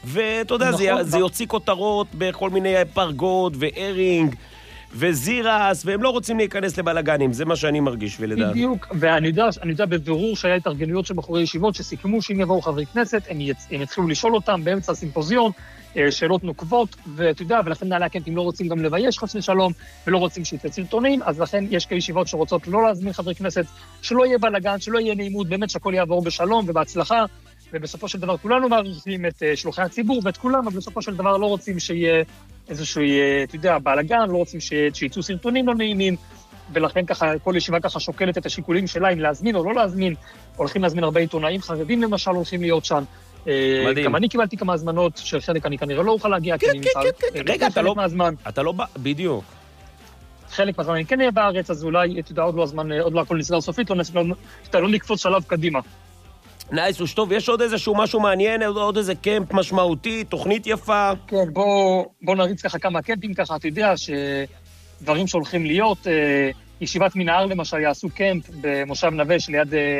ואתה יודע, זה יוציא כותרות בכל מיני פרגות וארינג, וזירס, והם לא רוצים להיכנס לבלגנים, זה מה שאני מרגיש ולדעת. בדיוק, ואני יודע בבירור שהיה התארגנויות של בחורי ישיבות שסיכמו שאם יבואו חברי כנסת, הם יתחילו לשאול אותם באמצע הסימפוזיון, שאלות נוקבות, ואתה יודע, ולכן נעלי הקמפים לא רוצים גם לבייש חס ושלום, ולא רוצים שיצא סרטונים, אז לכן יש כישיבות שרוצות לא להזמין חברי כנסת, שלא יהיה בלגן, שלא יהיה נעימות, באמת שהכל יעבור בשלום ובהצלחה, ובסופו של דבר כולנו מעריכים את שלוחי הציבור ואת כולם, אבל בסופו של דבר לא רוצים שיהיה איזשהו, אתה יודע, בלגן, לא רוצים שיצאו סרטונים לא נעימים, ולכן ככה, כל ישיבה ככה שוקלת את השיקולים שלה, אם להזמין או לא להזמין, הולכים להזמין הרבה עיתונאים חרדים למשל, הולכים להיות שם. גם אני קיבלתי כמה הזמנות, שחלק אני כנראה לא אוכל להגיע, כן, רגע, אתה לא בא, בדיוק. חלק מהזמן אני כן אהיה בארץ, אז אולי, אתה יודע, עוד לא הכל נסגר סופית, לא נקפוץ שלב קדימה. נייס, ושטוב, יש עוד איזשהו משהו מעניין, עוד איזה קמפ משמעותי, תוכנית יפה? כן, בוא נריץ ככה כמה קמפים ככה, אתה יודע שדברים שהולכים להיות, ישיבת מנהר למשל יעשו קמפ במושב נווש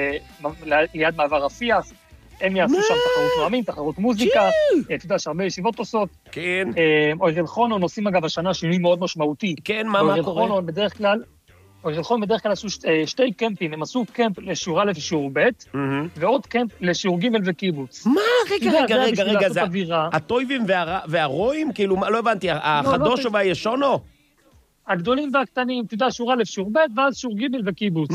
ליד מעבר רפיח, הם יעשו שם תחרות נועמים, תחרות מוזיקה, אתה יודע שהרבה ישיבות עושות. כן. אוירל חונון עושים אגב השנה שינוי מאוד משמעותי. כן, מה קורה? אוירל חונון בדרך כלל עשו שתי קמפים, הם עשו קמפ לשיעור א' ושיעור ב', ועוד קמפ לשיעור ג' וקיבוץ. מה? רגע, זה הטויבים והרואים? כאילו, לא הבנתי, החדוש או והישונו? הגדולים והקטנים, אתה יודע, שיעור א', שיעור ב', ואז שיעור ג' וקיבוץ.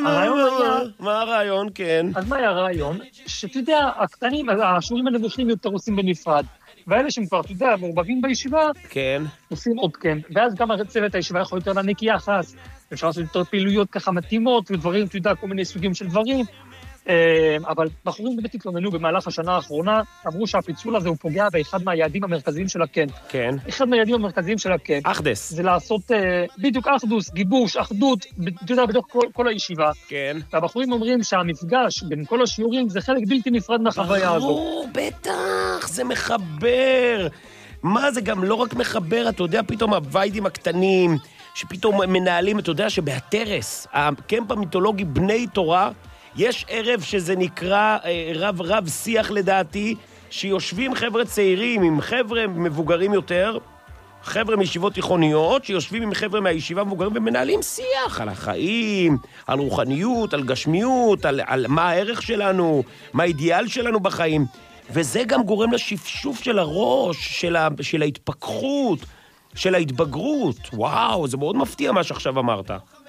מה הרעיון, כן? אז מה היה הרעיון? שאתה יודע, הקטנים, השיעורים הנבוכים יותר עושים בנפרד, ואלה שהם כבר, אתה יודע, מעורבבים בישיבה, כן. עושים עוד קמפ, ואז גם צוות הישיבה יכול יותר להניק יחס, אפשר לעשות יותר פעילויות ככה מתאימות, ודברים, אתה יודע, כל מיני סוגים של דברים, אבל בחורים באמת התלוננו במהלך השנה האחרונה, אמרו שהפיצול הזה הוא פוגע באחד מהיעדים המרכזיים של הקמפ. כן. אחד מהיעדים המרכזיים של הקמפ. אחדס. זה לעשות בדיוק אחדוס, גיבוש, אחדות, אתה יודע, בתוך כל הישיבה. כן. והבחורים אומרים שהמפגש בין כל השיעורים זה חלק בלתי נפרד מהחוויה הזו. בטח, זה מחבר. מה זה גם לא רק מחבר, אתה יודע, פתאום הוויידים הקטנים, שפתאום מנהלים, אתה יודע שבהטרס, הקמפ המיתולוגי בני תורה, יש ערב שזה נקרא רב שיח לדעתי, שיושבים חבר'ה צעירים עם חבר'ה מבוגרים יותר, חבר'ה מישיבות תיכוניות, שיושבים עם חבר'ה מהישיבה מבוגרים ומנהלים שיח על החיים, על רוחניות, על גשמיות, על מה הערך שלנו, מה האידיאל שלנו בחיים. וזה גם גורם לשפשוף של הראש, של ההתפכחות, של ההתבגרות. וואו, זה מאוד מפתיע מה שעכשיו אמרת.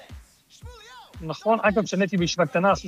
נכון, אגב, כשנהייתי בישיבה קטנה, עשו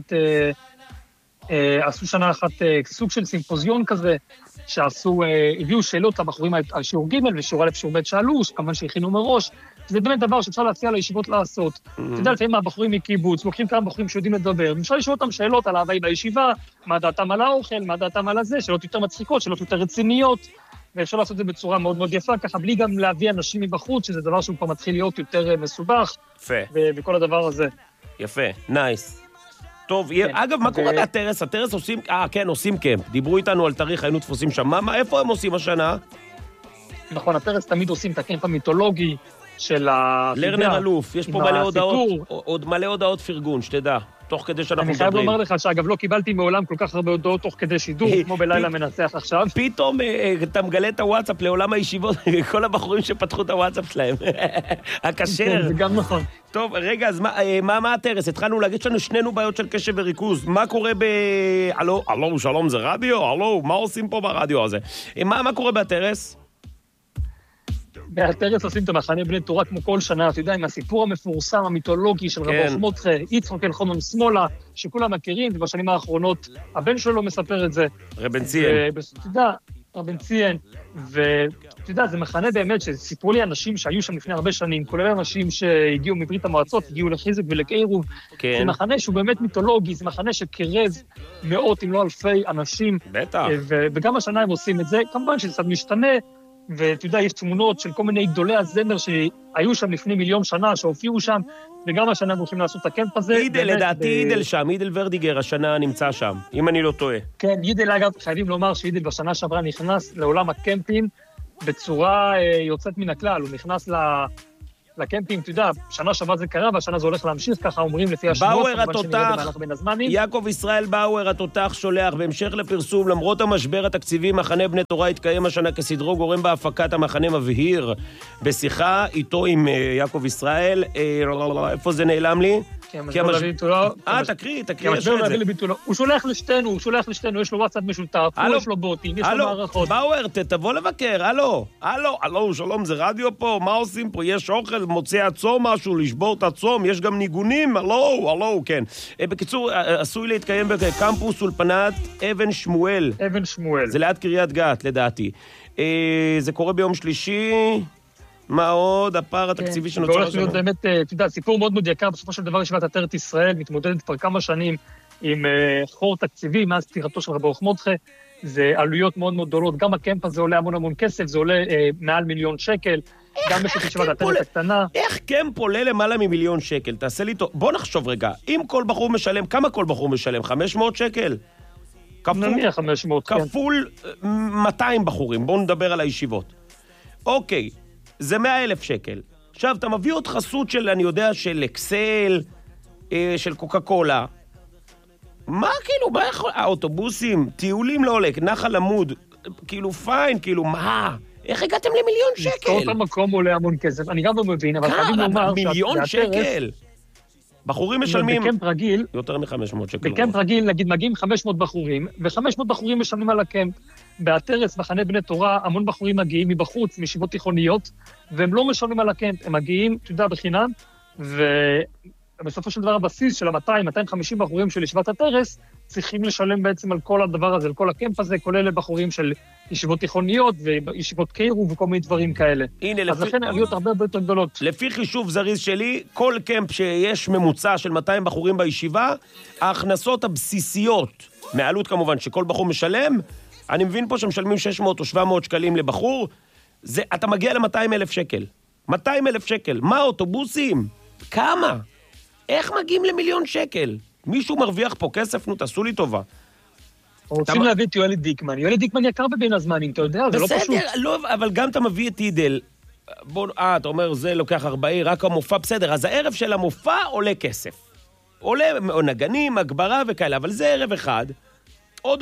שנה אחת סוג של סימפוזיון כזה, הביאו שאלות לבחורים על שיעור ג' ושיעור א' שיעור ב' שאלו, כמובן שהכינו מראש, זה באמת דבר שאפשר להציע לישיבות לעשות. אתה יודע, לפעמים הבחורים מקיבוץ, לוקחים כמה בחורים שיודעים לדבר, אפשר לשאול אותם שאלות על ההוואי בישיבה, מה דעתם על האוכל, מה דעתם על הזה, שאלות יותר מצחיקות, שאלות יותר רציניות, ואפשר לעשות את זה בצורה מאוד מאוד יפה, ככה בלי גם להביא אנשים מבחוץ, שזה דבר שהוא כבר מתחיל להיות יותר מסובך, וכל הדבר הזה. יפה, נייס. טוב, אגב, מה קורה בהטרס? הטרס עושים, כן, עושים קמפ. דיברו איתנו על תאריך, היינו תפוסים שם. איפה הם עושים השנה? נכון, הטרס תמיד עושים את הקמפ המיתולוגי של לרנר אלוף, יש פה מלא הודעות, עוד מלא הודעות פרגון, שתדע. תוך כדי שאנחנו מדברים. אני חייב לומר לך שאגב לא קיבלתי מעולם כל כך הרבה הודעות תוך כדי שידור, כמו בלילה מנצח עכשיו. פתאום אתה מגלה את הוואטסאפ לעולם הישיבות, כל הבחורים שפתחו את הוואטסאפ שלהם. הקשר. זה גם נכון. טוב, רגע, אז מה הטרס? התחלנו להגיד לנו שנינו בעיות של קשב וריכוז. מה קורה הלו, שלום, זה רדיו? הלו, מה עושים פה ברדיו הזה? מה קורה בהטרס? בהטרס עושים את המחנה בני תורה כמו כל שנה, אתה יודע, עם הסיפור המפורסם, המיתולוגי של רב אוחמודחה, יצחק אלחונן שמאלה, שכולם מכירים, ובשנים האחרונות הבן שלו מספר את זה. רבן ציין. אתה יודע, רבן ציין, ואתה יודע, זה מחנה באמת שסיפרו לי אנשים שהיו שם לפני הרבה שנים, כולל אנשים שהגיעו מברית המועצות, הגיעו לחיזק ולקיירוב. זה מחנה שהוא באמת מיתולוגי, זה מחנה שקרב מאות אם לא אלפי אנשים. בטח. וגם השנה הם עושים את זה, כמובן שזה קצת משתנה, ואתה יודע, יש תמונות של כל מיני גדולי הזמר שהיו שם לפני מיליון שנה, שהופיעו שם, וגם השנה הם הולכים לעשות את הקמפ הזה. אידל, לדעתי אידל שם, אידל ורדיגר השנה נמצא שם, אם אני לא טועה. כן, אידל אגב, חייבים לומר שאידל בשנה שעברה נכנס לעולם הקמפים בצורה יוצאת מן הכלל, הוא נכנס לקמפינג, אתה יודע, שנה שעברה זה קרה, והשנה זה הולך להמשיך, ככה אומרים לפי השבועות. באואר התותח, יעקב ישראל באואר התותח שולח, בהמשך לפרסום, למרות המשבר התקציבי, מחנה בני תורה התקיים השנה כסדרו, גורם בהפקת המחנה מבהיר. בשיחה איתו עם יעקב ישראל, איפה זה נעלם לי? תקריא, יש את זה. הוא שולח לשתינו, יש לו וואטסאפ משותף, יש לו בוטים, יש לו מערכות. באואר, תבוא לבקר, הלו, שלום, זה רדיו פה, מה עושים פה? יש אוכל, מוצא הצום משהו, לשבור את הצום, יש גם ניגונים, הלו, כן. בקיצור, עשוי להתקיים בקמפוס אולפנת אבן שמואל. זה ליד קריית גת, לדעתי. זה קורה ביום שלישי... מה עוד? הפער התקציבי שנוצר והולך להיות באמת, אתה יודע, סיפור מאוד מאוד יקר, בסופו של דבר ישיבת עטרת ישראל מתמודדת כבר כמה שנים עם חור תקציבי, מאז פטירתו של רבי ברוך מרדכי, זה עלויות מאוד מאוד גדולות, גם הקמפ הזה עולה המון כסף, זה עולה מעל 1,000,000 שקל, גם יש את ישיבת עטרת הקטנה. איך קמפ עולה למעלה מ1,000,000 שקל? תעשה לי טוב, בוא נחשוב רגע, אם כל בחור משלם, כמה כל בחור משלם? 500 שקל? נניח 500, כן. כפול 200 בחורים, בואו נדבר על הישיבות. אוקיי. זה 100,000 שקל. עכשיו, אתה מביא עוד חסות של, אני יודע, של אקסל, של קוקה קולה. מה כאילו, מה יכול... האוטובוסים, טיולים לא עולה, נחל עמוד, כאילו פיין, כאילו מה? איך הגעתם ל1,000,000 שקל? לזכור את המקום עולה המון כסף, אני גם לא מבין, אבל חייבים לומר... 1,000,000 שקל? בחורים משלמים... בקמפ רגיל... יותר מ-500 שקל. בקמפ רגיל, נגיד, מגיעים 500 בחורים, ו500 בחורים משלמים על הקמפ. בעטרת, מחנה בני תורה, המון בחורים מגיעים מבחוץ, מישיבות תיכוניות, והם לא משלמים על הקמפ, הם מגיעים, אתה יודע, בחינם, ובסופו של דבר הבסיס של ה-200-250 בחורים של ישיבת עטרת, צריכים לשלם בעצם על כל הדבר הזה, על כל הקמפ הזה, כולל בחורים של ישיבות תיכוניות, וישיבות קיירו וכל מיני דברים כאלה. הנה, אז לכן עלויות הרבה יותר גדולות. לפי חישוב זריז שלי, כל קמפ שיש ממוצע של 200 בחורים בישיבה, ההכנסות הבסיסיות, מעלות כמובן שכל בחור משלם, אני מבין פה שמשלמים 600 או 700 שקלים לבחור, אתה מגיע ל200,000 שקל. 200,000 שקל. מה, אוטובוסים? כמה? איך מגיעים ל1,000,000 שקל? מישהו מרוויח פה כסף? נו, תעשו לי טובה. רוצים להביא את יואלי דיקמן. יואלי דיקמן יקר בבין הזמנים, אתה יודע, זה לא פשוט. בסדר, לא, אבל גם אתה מביא את אידל. אתה אומר, זה לוקח 40, רק המופע, בסדר. אז הערב של המופע עולה כסף. עולה נגנים, הגברה וכאלה, אבל זה ערב אחד. עוד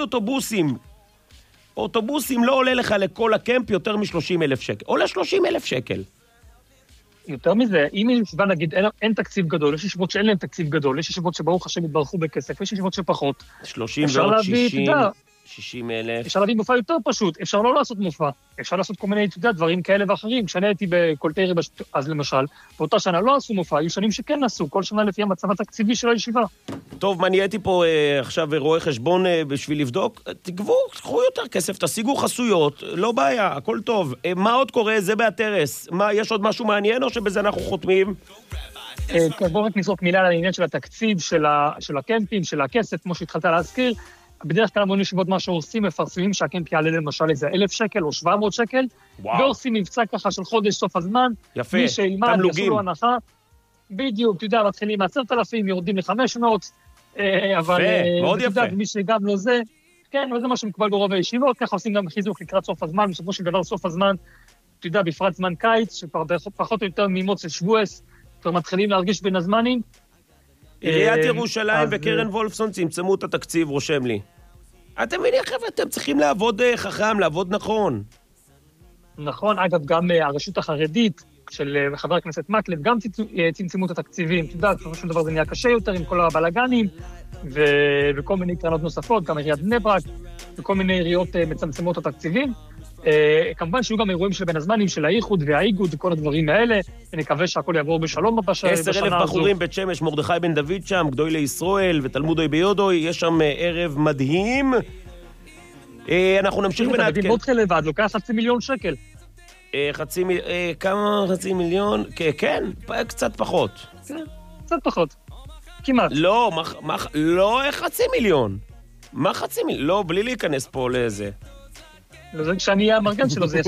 אוטובוסים לא עולה לך לכל הקמפ יותר מ30,000 שקל. עולה 30,000 שקל. יותר מזה, אם ישיבה נגיד אין תקציב גדול, יש ישיבות שאין להם תקציב גדול, יש ישיבות שברוך השם התברכו בכסף, יש ישיבות שפחות. 30 ועוד 60, 60,000. אפשר להביא מופע יותר פשוט, אפשר לא לעשות מופע, אפשר לעשות כל מיני דברים כאלה ואחרים. כשאני הייתי בקולטרי אז למשל, באותה שנה לא עשו מופע, היו שנים שכן עשו, כל שנה לפי המצב התקציבי של הישיבה. טוב, אני הייתי פה עכשיו רואה חשבון בשביל לבדוק, תקחו יותר כסף, תשיגו חסויות, לא בעיה, הכל טוב. מה עוד קורה? זה בעטרת. יש עוד משהו מעניין או שבזה אנחנו חותמים? בואו רק נזרוק מילה על העניין של התקציב, של הקמפים, של הכסף, כמו שהתחלת להזכיר. בדרך כלל המון ישיבות מה שעושים, מפרסמים שהקמפ יעלה למשל איזה 1,000 שקל או 700 שקל, ועושים מבצע ככה של חודש סוף הזמן, יפה, מי שילמד, יעשו לו הנחה, בדיוק, אתה יודע, מתחילים 10,000, יורדים ל500, אבל מאוד יפה. מי שגם לא זה, כן, וזה מה שמקבל ברוב הישיבות, ככה עושים גם חיזוק לקראת סוף הזמן, בסופו של דבר סוף הזמן, אתה יודע, בפרט זמן קיץ, שפחות או יותר ממוצא שבועס, כבר מתחילים להרגיש בין הזמנים. עיריית ירושלים וקרן וולפסון צמצמו את התקציב, רושם לי. אתם מבינים, חבר'ה, אתם צריכים לעבוד חכם, לעבוד נכון. נכון, אגב, גם הרשות החרדית של חבר הכנסת מקלב, גם צמצמו את התקציבים. אתה יודע, בסופו של דבר זה נהיה קשה יותר עם כל הבלגנים, וכל מיני קרנות נוספות, גם עיריית בני ברק, וכל מיני עיריות מצמצמות את התקציבים. כמובן שיהיו גם אירועים של בין הזמנים, של האיחוד והאיגוד וכל הדברים האלה, ונקווה שהכל יעבור בשלום בשנה הזו. 10,000 בחורים בית שמש, מרדכי בן דוד שם, גדולי ישראל ותלמודוי ביודוי, יש שם ערב מדהים. אנחנו נמשיך ונעדכן. דוד מרדכי לבד, לוקח 500,000 שקל. כמה 500,000? כן, קצת פחות. כן, קצת פחות. כמעט. לא, איך 500,000? מה 500,000? לא, בלי להיכנס פה לזה. זה כשאני אהיה המרגן שלו, זה יהיה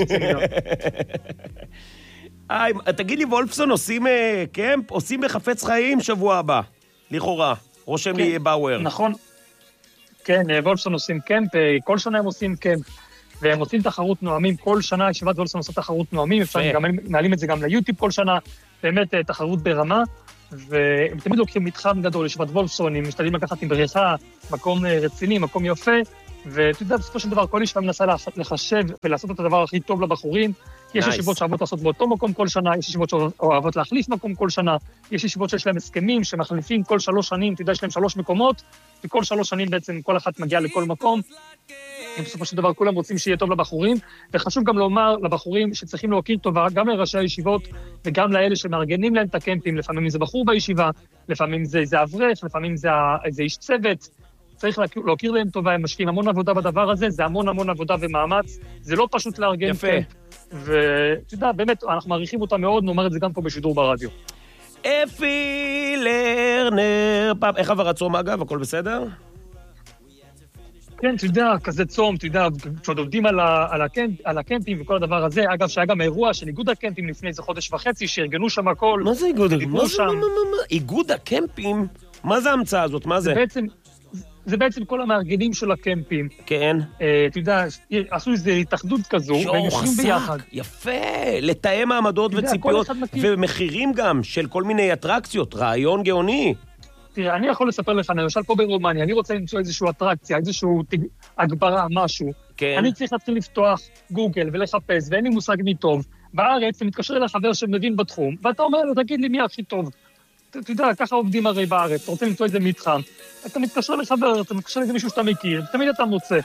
500,000. תגיד לי, וולפסון עושים קמפ? עושים בחפץ חיים שבוע הבא, לכאורה. רושם לי באואר. נכון. כן, וולפסון עושים קמפ, כל שנה הם עושים קמפ, והם עושים תחרות נואמים כל שנה, ישיבת וולפסון עושה תחרות נואמים, אפשר גם מעלים את זה גם ליוטיוב כל שנה, באמת תחרות ברמה, והם תמיד לוקחים מתחם גדול, ישיבת וולפסון, הם משתדלים לקחת עם בריכה, מקום רציני, מקום יפה, ואתה יודע, בסופו של דבר, כל ישיבה מנסה לחשב ולעשות את הדבר הכי טוב לבחורים. יש ישיבות שאוהבות לעשות באותו מקום כל שנה, יש ישיבות שאוהבות להחליף מקום כל שנה, יש ישיבות שיש להם הסכמים שמחליפים כל 3 שנים, אתה יודע, יש להם 3 מקומות, וכל 3 שנים בעצם כל אחת מגיעה לכל מקום. בסופו של דבר כולם רוצים שיהיה טוב לבחורים, וחשוב גם לומר לבחורים שצריכים להכיר טובה גם לראשי הישיבות וגם לאלה שמארגנים להם את הקמפים, לפעמים זה בחור בישיבה, לפעמים זה אברך, לפעמים זה איש צוות, צריך להכיר להם טובה, הם משקיעים המון עבודה בדבר הזה, זה המון עבודה ומאמץ, זה לא פשוט לארגן קמפ, ואתה יודע, באמת, אנחנו מעריכים אותה מאוד, נאמר את זה גם פה בשידור ברדיו. אפי לרנר, איך עבר הצום אגב, הכל בסדר? כן, אתה יודע, כזה צום, אתה יודע, כשעוד עובדים על הקמפים וכל הדבר הזה, אגב, שהיה גם אירוע של איגוד הקמפים לפני איזה חודש וחצי, שארגנו שם הכל. מה זה איגוד? איגוד הקמפים? מה זה ההמצאה הזאת? מה זה? זה בעצם כל המארגנים של הקמפים. כן. אתה יודע, עשו איזו התאחדות כזו, והם יושבים ביחד. יפה, לתאם מעמדות וציפיות, ומחירים גם של כל מיני אטרקציות, רעיון גאוני. תראה, אני יכול לספר לך, למשל פה ברומניה, אני רוצה למצוא איזושהי אטרקציה, איזושהי הגברה, משהו. כן. אני צריך להתחיל לפתוח גוגל ולחפש, ואין לי מושג מי טוב. בארץ, אתה מתקשר אל החבר שמבין בתחום, ואתה אומר לו, תגיד לי מי הכי טוב. אתה יודע, ככה עובדים הרי בארץ, אתה רוצה למצוא איזה מתחם. אתה מתקשר לחבר, אתה מתקשר לאיזה מישהו שאתה מכיר, תמיד אתה מוצא.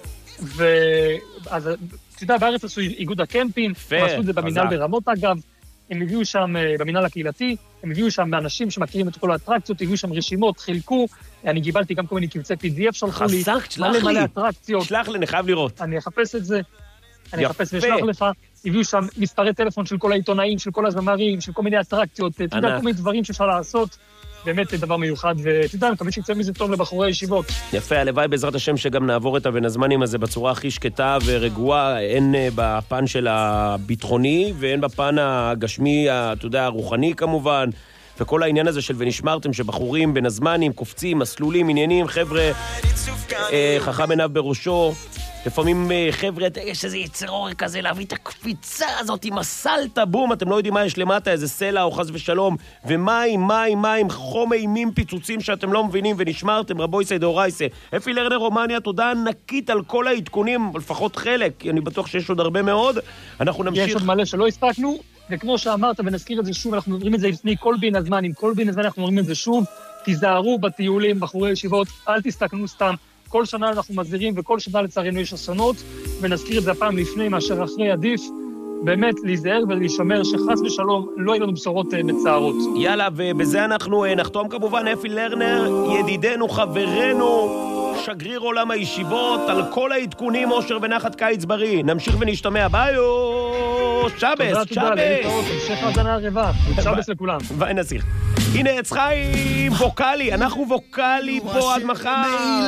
אז, אתה יודע, בארץ עשו איגוד הקמפים, הם עשו את זה במינהל ברמות אגב, הם הביאו שם, במינהל הקהילתי, הם הביאו שם אנשים שמכירים את כל האטרקציות, הביאו שם רשימות, חילקו, אני גיבלתי גם כל מיני קבצי PDF שלחו לי, מלא אטרקציות. שלח לי, אני חייב לראות. אני אחפש את זה, אני אחפש ושלח לך, הביאו שם מספרי טלפון של כל העיתונאים, של כל הזמרים, של כל מיני אטרקציות, אתה יודע, כל מיני דברים שאפשר לעשות, באמת דבר מיוחד, ואתה יודע, אני מקווה שיצא מזה טוב לבחורי הישיבות. יפה, הלוואי בעזרת השם שגם נעבור את הבן הזמנים הזה בצורה הכי שקטה ורגועה, הן בפן של הביטחוני, והן בפן הגשמי, אתה יודע, הרוחני כמובן, וכל העניין הזה של ונשמרתם שבחורים בין הזמנים, קופצים, מסלולים, עניינים, חבר'ה, חכם עיניו בראשו, לפעמים חבר'ה, יש איזה יצרור כזה להביא את הקפיצה הזאת עם הסלטה, בום, אתם לא יודעים מה יש למטה, איזה סלע או חס ושלום, ומים, חום אימים, פיצוצים שאתם לא מבינים, ונשמרתם, רבויסי דאורייסי. אפי לרנר רומניה, תודה ענקית על כל העדכונים, לפחות חלק, אני בטוח שיש עוד הרבה מאוד, אנחנו נמשיך. יש עוד מלא שלא הספקנו, וכמו שאמרת, ונזכיר את זה שוב, אנחנו אומרים את זה לפני כל בין הזמן, עם כל בין הזמן אנחנו אומרים את זה שוב, תיזהרו בטיולים, בחורי ישיבות, אל תסתכנו סתם. כל שנה אנחנו מזהירים, וכל שנה לצערנו יש אסונות, ונזכיר את זה הפעם לפני מאשר אחרי עדיף, באמת להיזהר ולהישמר שחס ושלום לא יהיו לנו בשורות מצערות. יאללה, ובזה אנחנו נחתום כמובן, אפי לרנר, ידידנו, חברנו, שגריר עולם הישיבות, על כל העדכונים, אושר ונחת קיץ בריא. נמשיך ונשתמע, ביי, שבס, תודה, להתראות, המשך האזנה הרבה, שבס לכולם. ביי נסיך. הנה עץ חיים, ווקלי, אנחנו ווקלי פה עד מחר.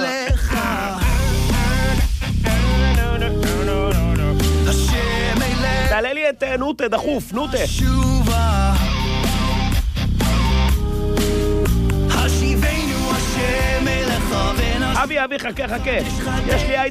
תעלה לי את נוטה, דחוף, נוטה. אבי, חכה, יש לי